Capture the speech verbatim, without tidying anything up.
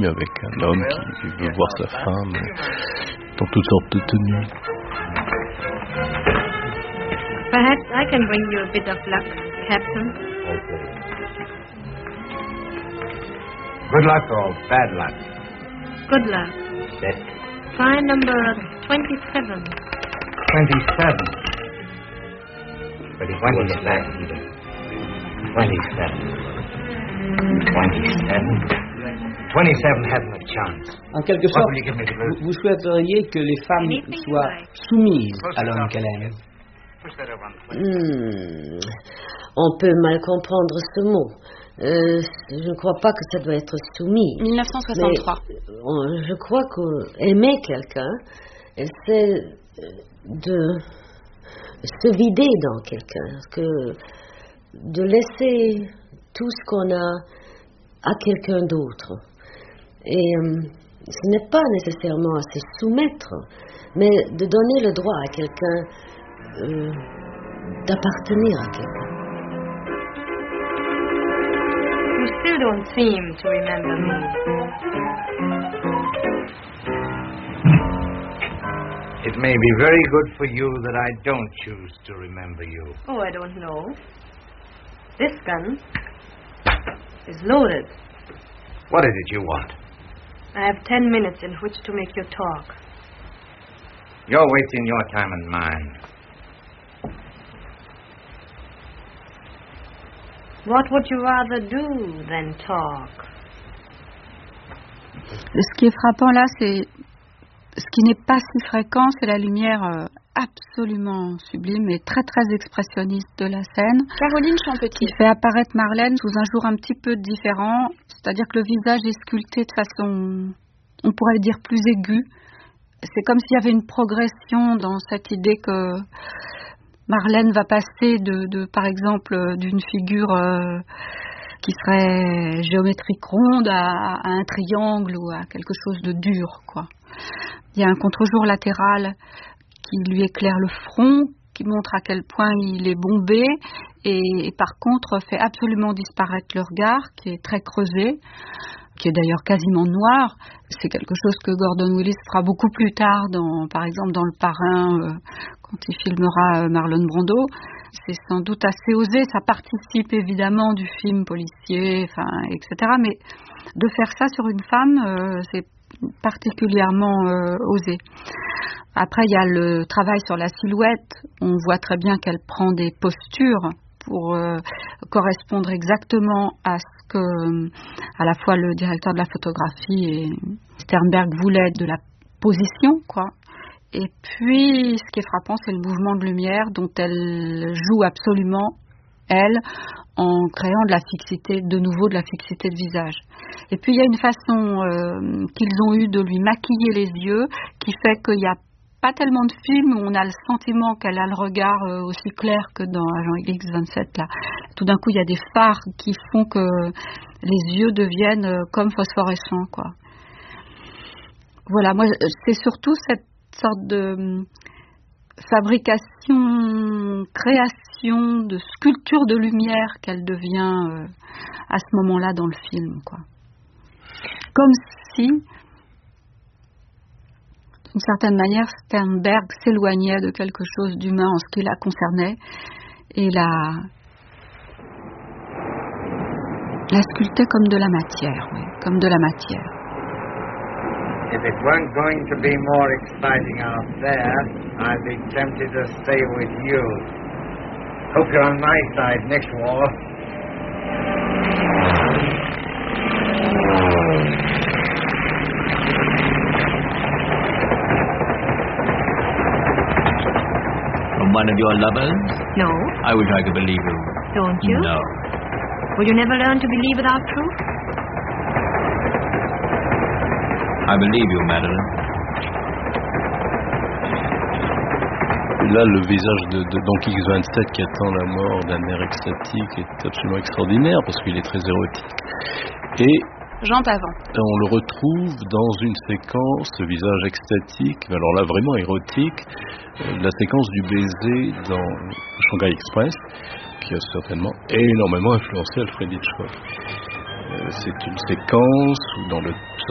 film avec un homme qui veut voir sa femme dans toutes sortes de tenues. Perhaps I can bring you a bit of luck, Captain. Okay. Good luck or bad luck? Good luck. Set. Try number twenty-seven. Twenty-seven. Twenty is that either. Twenty-seven. Twenty-seven. Twenty-seven hasn't a chance. En quelque What sorte, will you give me to vous, lose? vous souhaiteriez que les femmes Anything you soient like. soumises à l'homme qu'elles aiment. Push that over on the Hmm. On peut mal comprendre ce mot. Euh, je ne crois pas que ça doit être soumis. dix-neuf cent soixante-trois. Mais, on- je crois qu'aimer quelqu'un, c'est de se vider dans quelqu'un, que de laisser tout ce qu'on a à quelqu'un d'autre. Et euh, ce n'est pas nécessairement à se soumettre, mais de donner le droit à quelqu'un euh, d'appartenir à quelqu'un. You still don't seem to remember me. It may be very good for you that I don't choose to remember you. Oh, I don't know. This gun is loaded. What is it you want? I have ten minutes in which to make you talk. You're wasting your time and mine. What would you rather do than talk? Ce qui est frappant là, c'est ce qui n'est pas si fréquent, c'est la lumière euh, absolument sublime et très très expressionniste de la scène. Caroline Champetier. Qui fait apparaître Marlène sous un jour un petit peu différent, c'est-à-dire que le visage est sculpté de façon, on pourrait dire, plus aiguë. C'est comme s'il y avait une progression dans cette idée que Marlène va passer de, de par exemple, d'une figure euh, qui serait géométrique ronde à, à un triangle ou à quelque chose de dur, quoi. Il y a un contre-jour latéral qui lui éclaire le front, qui montre à quel point il est bombé et, et par contre fait absolument disparaître le regard qui est très creusé, qui est d'ailleurs quasiment noir. C'est quelque chose que Gordon Willis fera beaucoup plus tard, dans, par exemple dans Le Parrain, euh, quand il filmera euh, Marlon Brando. C'est sans doute assez osé, ça participe évidemment du film policier, enfin, et cetera. Mais de faire ça sur une femme, euh, c'est particulièrement euh, osé. Après, il y a le travail sur la silhouette. On voit très bien qu'elle prend des postures pour euh, correspondre exactement à ce que euh, à la fois le directeur de la photographie et Sternberg voulaient de la position, quoi. Et puis, ce qui est frappant, c'est le mouvement de lumière dont elle joue absolument, elle, en créant de la fixité, de nouveau de la fixité de visage. Et puis, il y a une façon euh, qu'ils ont eue de lui maquiller les yeux qui fait qu'il n'y a pas tellement de films où on a le sentiment qu'elle a le regard euh, aussi clair que dans Agent X vingt-sept, là. Tout d'un coup, il y a des phares qui font que les yeux deviennent euh, comme phosphorescents, quoi. Voilà, moi, c'est surtout cette sorte de fabrication, création, de sculpture de lumière qu'elle devient euh, à ce moment-là dans le film, quoi. Comme si, d'une certaine manière, Sternberg s'éloignait de quelque chose d'humain en ce qui la concernait et la, la sculptait comme de la matière, oui, comme de la matière. If it weren't going to be more exciting out there, I'd be tempted to stay with you. Hope you're on my side next war. From one of your lovers? No. I wish I could believe you. Don't you? No. Will you never learn to believe without proof? I believe you, Madeline. Et là, le visage de, de Don X vingt-sept qui attend la mort d'un air extatique est absolument extraordinaire parce qu'il est très érotique. Et Jean Pavant. on le retrouve dans une séquence, ce visage extatique, alors là vraiment érotique, euh, la séquence du baiser dans Shanghai Express, qui a certainement énormément influencé Alfred Hitchcock. Euh, c'est une séquence où dans le